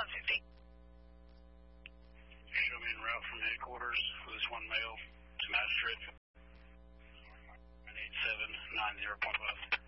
150. Show me en route from headquarters for this one male to magistrate. 8790.5.